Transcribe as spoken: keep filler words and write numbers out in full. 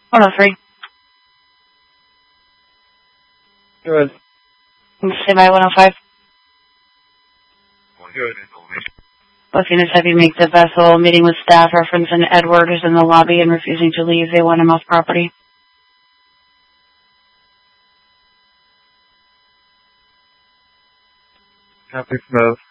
one oh three. Good. Stay by one oh five. Good. Looking as heavy make the vessel, meeting with staff, referencing Edward who's in the lobby and refusing to leave. They want him off property. Copy for both.